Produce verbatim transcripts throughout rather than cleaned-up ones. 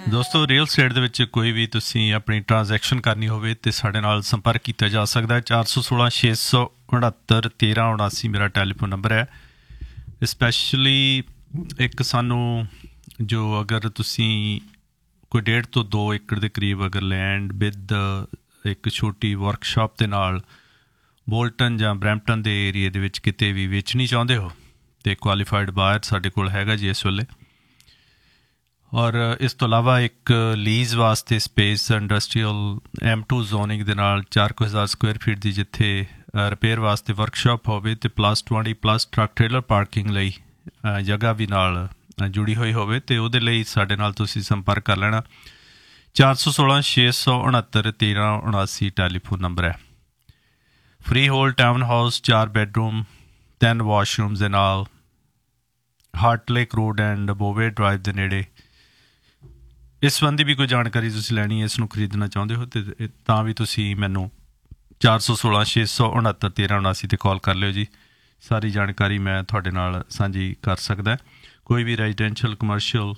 ਦੋਸਤੋ real estate ਦੇ ਵਿੱਚ ਕੋਈ ਵੀ ਤੁਸੀਂ ਆਪਣੀ ਟ੍ਰਾਂਜੈਕਸ਼ਨ ਕਰਨੀ ਹੋਵੇ ਤੇ ਸਾਡੇ ਨਾਲ ਸੰਪਰਕ ਕੀਤਾ ਜਾ ਸਕਦਾ ਹੈ। ਚਾਰ ਸੌ ਸੋਲਾਂ ਛੇ ਸੌ ਉਣਹੱਤਰ ਤੇਰਾਂ ਉਣਾਸੀ ਮੇਰਾ ਟੈਲੀਫੋਨ ਨੰਬਰ ਹੈ। ਸਪੈਸ਼ਲੀ ਇੱਕ ਸਾਨੂੰ ਜੋ ਅਗਰ ਤੁਸੀਂ ਕੋਈ ਡੇਢ ਤੋਂ ਦੋ ਏਕੜ ਦੇ ਕਰੀਬ ਅਗਰ ਲੈਂਡ ਵਿਦ ਇੱਕ ਛੋਟੀ ਵਰਕਸ਼ਾਪ ਦੇ ਨਾਲ ਬੋਲਟਨ ਜਾਂ ਬਰੈਂਪਟਨ ਦੇ ਏਰੀਏ ਦੇ ਵਿੱਚ ਕਿਤੇ ਵੀ ਵੇਚਣੀ ਚਾਹੁੰਦੇ ਹੋ ਅਤੇ ਕੁਆਲੀਫਾਈਡ ਬਾਇਰ ਸਾਡੇ ਕੋਲ ਹੈਗਾ ਜੀ ਇਸ ਵੇਲੇ। ਔਰ ਇਸ ਤੋਂ ਇਲਾਵਾ ਇੱਕ ਲੀਜ਼ ਵਾਸਤੇ space industrial M to zoning ਦੇ ਨਾਲ ਚਾਰ ਕੁ ਹਜ਼ਾਰ ਸਕੁਅਰ ਫੀਟ ਦੀ ਜਿੱਥੇ ਰਿਪੇਅਰ ਵਾਸਤੇ ਵਰਕਸ਼ਾਪ ਹੋਵੇ ਅਤੇ plus twenty plus truck trailer parking ਲਈ ਜਗ੍ਹਾ ਵੀ ਨਾਲ ਜੁੜੀ ਹੋਈ ਹੋਵੇ ਅਤੇ ਉਹਦੇ ਲਈ ਸਾਡੇ ਨਾਲ ਤੁਸੀਂ ਸੰਪਰਕ ਕਰ ਲੈਣਾ। ਚਾਰ ਸੌ ਸੋਲਾਂ ਛੇ ਸੌ ਉਣਹੱਤਰ ਤੇਰਾਂ ਉਣਾਸੀ ਟੈਲੀਫੋਨ ਨੰਬਰ ਹੈ। ਫਰੀ ਹੋਲ ਟਾਊਨ ਹਾਊਸ ਚਾਰ ਬੈਡਰੂਮ ਤਿੰਨ ਵਾਸ਼ਰੂਮਸ ਦੇ ਨਾਲ ਹਾਰਟਲੇਕ ਰੋਡ ਐਂਡ ਬੋਵੇ ਡਰਾਈਵ ਦੇ ਨੇੜੇ। ਇਸ ਸੰਬੰਧੀ ਵੀ ਕੋਈ ਜਾਣਕਾਰੀ ਤੁਸੀਂ ਲੈਣੀ ਹੈ, ਇਸ ਨੂੰ ਖਰੀਦਣਾ ਚਾਹੁੰਦੇ ਹੋ ਅਤੇ ਤਾਂ ਵੀ ਤੁਸੀਂ ਮੈਨੂੰ ਚਾਰ ਸੌ ਸੋਲਾਂ ਛੇ ਸੌ ਉਣਹੱਤਰ ਤੇਰਾਂ ਉਣਾਸੀ 'ਤੇ ਕਾਲ ਕਰ ਲਿਓ ਜੀ। ਸਾਰੀ ਜਾਣਕਾਰੀ ਮੈਂ ਤੁਹਾਡੇ ਨਾਲ ਸਾਂਝੀ ਕਰ ਸਕਦਾ। ਕੋਈ ਵੀ ਰੈਜ਼ੀਡੈਂਸ਼ੀਅਲ ਕਮਰਸ਼ੀਅਲ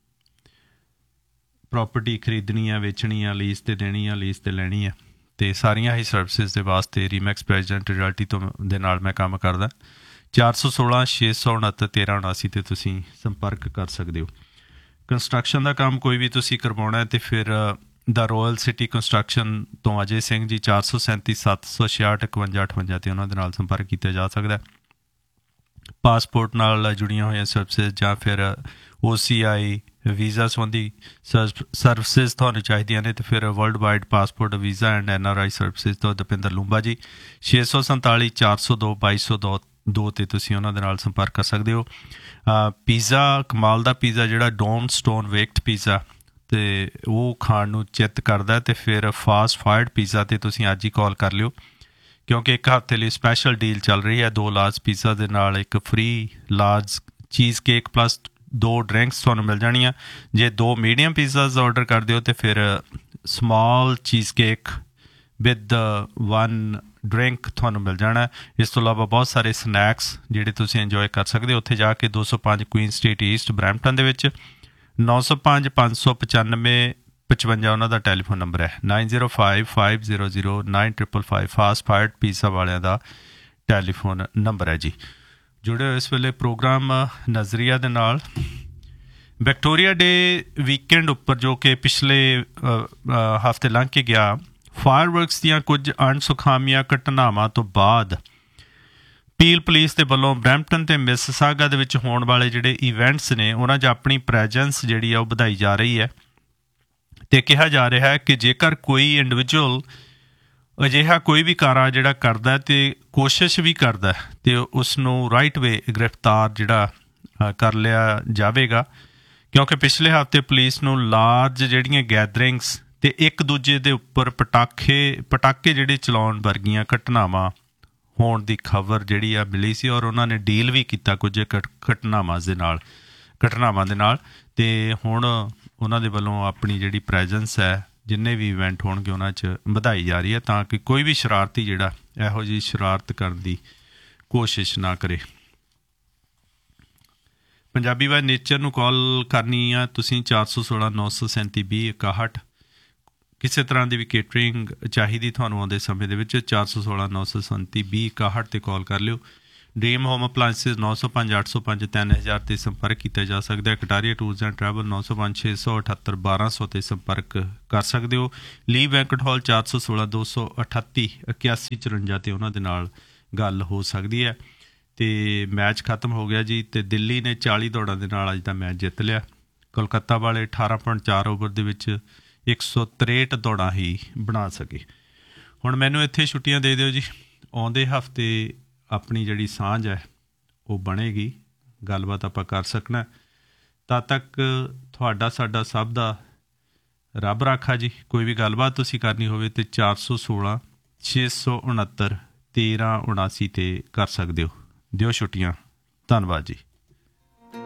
ਪ੍ਰੋਪਰਟੀ ਖਰੀਦਣੀ ਆ, ਵੇਚਣੀ ਆ, ਲੀਜ਼ 'ਤੇ ਦੇਣੀ ਆ, ਲੀਜ਼ 'ਤੇ ਲੈਣੀ ਆ ਅਤੇ ਸਾਰੀਆਂ ਹੀ ਸਰਵਿਸਿਜ਼ ਦੇ ਵਾਸਤੇ ਰੀਮੈਕਸ ਪ੍ਰੈਜ਼ੀਡੈਂਟ ਰਿਐਲਟੀ ਤੋਂ ਦੇ ਨਾਲ ਮੈਂ ਕੰਮ ਕਰਦਾ। ਚਾਰ ਸੌ ਸੋਲਾਂ ਛੇ ਸੌ ਉਣਹੱਤਰ ਤੇਰਾਂ ਉਣਾਸੀ 'ਤੇ ਤੁਸੀਂ ਸੰਪਰਕ ਕਰ ਸਕਦੇ ਹੋ। ਕੰਸਟਰਕਸ਼ਨ ਦਾ ਕੰਮ ਕੋਈ ਵੀ ਤੁਸੀਂ ਕਰਵਾਉਣਾ ਅਤੇ ਫਿਰ ਦਾ ਰੋਇਲ ਸਿਟੀ ਕੰਸਟਰਕਸ਼ਨ ਤੋਂ ਅਜੇ ਸਿੰਘ ਜੀ ਚਾਰ ਸੌ ਸੈਂਤੀ ਸੱਤ ਸੌ ਛਿਆਹਠ ਇਕਵੰਜਾ ਅਠਵੰਜਾ 'ਤੇ ਉਹਨਾਂ ਦੇ ਨਾਲ ਸੰਪਰਕ ਕੀਤਾ ਜਾ ਸਕਦਾ। ਪਾਸਪੋਰਟ ਨਾਲ ਜੁੜੀਆਂ ਹੋਈਆਂ ਸਰਵਿਸਿਜ਼ ਜਾਂ ਫਿਰ ਓ ਸੀ ਆਈ ਵੀਜ਼ਾ ਸੰਬੰਧੀ ਸਰਵਿਸਿਜ਼ ਤੁਹਾਨੂੰ ਚਾਹੀਦੀਆਂ ਨੇ ਅਤੇ ਫਿਰ world wide passport visa and N R I services ਤੋਂ ਦਪਿੰਦਰ ਲੂੰਬਾ ਜੀ ਛੇ ਸੌ ਸੰਤਾਲੀ ਚਾਰ ਸੌ ਦੋ ਬਾਈ ਸੌ ਦੋ ਦੋ 'ਤੇ ਤੁਸੀਂ ਉਹਨਾਂ ਦੇ ਨਾਲ ਸੰਪਰਕ ਕਰ ਸਕਦੇ ਹੋ। ਪੀਜ਼ਾ ਕਮਾਲ ਦਾ ਪੀਜ਼ਾ ਜਿਹੜਾ ਡੋਨ ਸਟੋਨ ਵੇਕਡ ਪੀਜ਼ਾ ਅਤੇ ਉਹ ਖਾਣ ਨੂੰ ਚਿੱਤ ਕਰਦਾ ਅਤੇ ਫਿਰ ਫਾਸਟ ਫਾਇਰਡ ਪੀਜ਼ਾ 'ਤੇ ਤੁਸੀਂ ਅੱਜ ਹੀ ਕਾਲ ਕਰ ਲਿਓ ਕਿਉਂਕਿ ਇੱਕ ਹਫ਼ਤੇ ਲਈ ਸਪੈਸ਼ਲ ਡੀਲ ਚੱਲ ਰਹੀ ਹੈ। ਦੋ ਲਾਰਜ ਪੀਜ਼ਾ ਦੇ ਨਾਲ ਇੱਕ ਫਰੀ ਲਾਰਜ ਚੀਜ਼ ਕੇਕ ਪਲੱਸ ਦੋ ਡਰਿੰਕਸ ਤੁਹਾਨੂੰ ਮਿਲ ਜਾਣੀਆਂ। ਜੇ ਦੋ ਮੀਡੀਅਮ ਪੀਜ਼ਾਜ਼ ਔਡਰ ਕਰਦੇ ਹੋ ਅਤੇ ਫਿਰ ਸਮਾਲ ਚੀਜ਼ ਕੇਕ ਵਿਦ ਵਨ ਡਰਿੰਕ ਤੁਹਾਨੂੰ ਮਿਲ ਜਾਣਾ। ਇਸ ਤੋਂ ਇਲਾਵਾ ਬਹੁਤ ਸਾਰੇ ਸਨੈਕਸ ਜਿਹੜੇ ਤੁਸੀਂ ਇੰਜੋਏ ਕਰ ਸਕਦੇ ਹੋ ਉੱਥੇ ਜਾ ਕੇ। ਦੋ ਸੌ ਪੰਜ ਕੁਈਨ ਸਟਰੀਟ ਈਸਟ ਬਰੈਂਪਟਨ ਦੇ ਵਿੱਚ। ਨੌ ਸੌ ਪੰਜ ਪੰਜ ਸੌ ਪਚਾਨਵੇਂ ਪਚਵੰਜਾ ਉਹਨਾਂ ਦਾ ਟੈਲੀਫੋਨ ਨੰਬਰ ਹੈ। Nine zero five five zero zero nine triple five fast fired pizza ਵਾਲਿਆਂ ਦਾ ਟੈਲੀਫੋਨ ਨੰਬਰ ਹੈ ਜੀ। ਜੁੜੇ ਹੋ ਇਸ ਵੇਲੇ ਪ੍ਰੋਗਰਾਮ ਨਜ਼ਰੀਆ ਦੇ ਨਾਲ। ਵਿਕਟੋਰੀਆ ਡੇ ਵੀਕਐਂਡ ਉੱਪਰ ਜੋ ਕਿ ਪਿਛਲੇ ਹਫ਼ਤੇ ਲੰਘ ਕੇ ਗਿਆ, ਫਾਇਰਵਰਕਸ ਦੀਆਂ ਕੁਝ ਅਣਸੁਖਾਵੀਆਂ ਘਟਨਾਵਾਂ ਤੋਂ ਬਾਅਦ ਪੀਲ ਪੁਲਿਸ ਦੇ ਵੱਲੋਂ ਬਰੈਂਪਟਨ ਅਤੇ ਮਿਸਿਸਾਗਾ ਦੇ ਵਿੱਚ ਹੋਣ ਵਾਲੇ ਜਿਹੜੇ ਇਵੈਂਟਸ ਨੇ ਉਹਨਾਂ 'ਚ ਆਪਣੀ ਪ੍ਰੈਜੈਂਸ ਜਿਹੜੀ ਆ ਉਹ ਵਧਾਈ ਜਾ ਰਹੀ ਹੈ ਅਤੇ ਕਿਹਾ ਜਾ ਰਿਹਾ ਹੈ ਕਿ ਜੇਕਰ ਕੋਈ ਇੰਡੀਵਿਜੂਅਲ ਅਜਿਹਾ ਕੋਈ ਵੀ ਕਾਰਾ ਜਿਹੜਾ ਕਰਦਾ ਅਤੇ ਕੋਸ਼ਿਸ਼ ਵੀ ਕਰਦਾ ਅਤੇ ਉਸ ਨੂੰ ਰਾਈਟ ਵੇ ਗ੍ਰਿਫਤਾਰ ਜਿਹੜਾ ਕਰ ਲਿਆ ਜਾਵੇਗਾ ਕਿਉਂਕਿ ਪਿਛਲੇ ਹਫ਼ਤੇ ਪੁਲਿਸ ਨੂੰ ਲਾਰਜ ਜਿਹੜੀਆਂ ਗੈਦਰਿੰਗਸ ਅਤੇ ਇੱਕ ਦੂਜੇ ਦੇ ਉੱਪਰ ਪਟਾਖੇ ਪਟਾਕੇ ਜਿਹੜੇ ਚਲਾਉਣ ਵਰਗੀਆਂ ਘਟਨਾਵਾਂ ਹੋਣ ਦੀ ਖਬਰ ਜਿਹੜੀ ਆ ਮਿਲੀ ਸੀ ਔਰ ਉਹਨਾਂ ਨੇ ਡੀਲ ਵੀ ਕੀਤਾ ਕੁਝ ਘਟਨਾਵਾਂ ਦੇ ਨਾਲ ਘਟਨਾਵਾਂ ਦੇ ਨਾਲ ਅਤੇ ਹੁਣ ਉਹਨਾਂ ਦੇ ਵੱਲੋਂ ਆਪਣੀ ਜਿਹੜੀ ਪ੍ਰੈਜੈਂਸ ਹੈ ਜਿੰਨੇ ਵੀ ਇਵੈਂਟ ਹੋਣਗੇ ਉਹਨਾਂ 'ਚ ਵਧਾਈ ਜਾ ਰਹੀ ਹੈ ਤਾਂ ਕਿ ਕੋਈ ਵੀ ਸ਼ਰਾਰਤੀ ਜਿਹੜਾ ਇਹੋ ਜਿਹੀ ਸ਼ਰਾਰਤ ਕਰਨ ਦੀ ਕੋਸ਼ਿਸ਼ ਨਾ ਕਰੇ। ਪੰਜਾਬੀ ਬਾਏ ਨੇਚਰ ਨੂੰ ਕਾਲ ਕਰਨੀ ਆ ਤੁਸੀਂ ਚਾਰ ਸੌ ਸੋਲਾਂ ਨੌ ਸੌ ਸੈਂਤੀ ਵੀਹ ਇਕਾਹਠ। ਕਿਸੇ ਤਰ੍ਹਾਂ ਦੀ ਵੀ ਕੇਟਰਿੰਗ ਚਾਹੀਦੀ ਤੁਹਾਨੂੰ ਆਉਂਦੇ ਸਮੇਂ ਦੇ ਵਿੱਚ ਚਾਰ ਸੌ ਸੋਲਾਂ ਨੌ ਸੌ ਸੈਂਤੀ ਵੀਹ ਇਕਾਹਠ 'ਤੇ ਕਾਲ ਕਰ ਲਿਓ। ਡ੍ਰੀਮ ਹੋਮ ਅਪਲਾਇੰਸਿਸ ਨੌ ਸੌ ਪੰਜ ਅੱਠ ਸੌ ਪੰਜ ਤਿੰਨ ਹਜ਼ਾਰ 'ਤੇ ਸੰਪਰਕ ਕੀਤਾ ਜਾ ਸਕਦਾ। ਕਟਾਰੀਆ ਟੂਰਸ ਐਂਡ ਟਰੈਵਲ ਨੌ ਸੌ ਪੰਜ ਛੇ ਸੌ ਅਠੱਤਰ ਬਾਰਾਂ ਸੌ 'ਤੇ ਸੰਪਰਕ ਕਰ ਸਕਦੇ ਹੋ। ਲੀ ਬੈਂਕਟ ਹਾਲ ਚਾਰ ਸੌ ਸੋਲਾਂ ਦੋ ਸੌ ਅਠੱਤੀ ਇਕਿਆਸੀ ਚੁਰੰਜਾ 'ਤੇ ਉਹਨਾਂ ਦੇ ਨਾਲ ਗੱਲ ਹੋ ਸਕਦੀ ਹੈ। ਅਤੇ ਮੈਚ ਖਤਮ ਹੋ ਗਿਆ ਜੀ ਅਤੇ ਦਿੱਲੀ ਨੇ ਚਾਲੀ ਦੌੜਾਂ ਦੇ ਨਾਲ ਅੱਜ ਦਾ ਮੈਚ ਜਿੱਤ ਲਿਆ। ਕੋਲਕਾਤਾ ਵਾਲੇ ਅਠਾਰਾਂ ਪੁਆਇੰਟ ਚਾਰ ਓਵਰ ਦੇ ਵਿੱਚ ਇੱਕ ਸੌ ਤਰੇਹਠ ਦੌੜਾਂ ਹੀ ਬਣਾ ਸਕੇ। ਹੁਣ ਮੈਨੂੰ ਇੱਥੇ ਛੁੱਟੀਆਂ ਦੇ ਦਿਓ ਜੀ। ਆਉਂਦੇ ਹਫ਼ਤੇ ਆਪਣੀ ਜਿਹੜੀ ਸਾਂਝ ਹੈ ਉਹ ਬਣੇਗੀ, ਗੱਲਬਾਤ ਆਪਾਂ ਕਰ ਸਕਣਾ। ਤਦ ਤੱਕ ਤੁਹਾਡਾ ਸਾਡਾ ਸਭ ਦਾ ਰੱਬ ਰਾਖਾ ਜੀ। ਕੋਈ ਵੀ ਗੱਲਬਾਤ ਤੁਸੀਂ ਕਰਨੀ ਹੋਵੇ ਤਾਂ ਚਾਰ ਸੌ ਸੋਲਾਂ ਛੇ ਸੌ ਉਣਹੱਤਰ ਤੇਰਾਂ ਉਣਾਸੀ 'ਤੇ ਕਰ ਸਕਦੇ ਹੋ। ਦਿਓ ਛੁੱਟੀਆਂ। ਧੰਨਵਾਦ ਜੀ।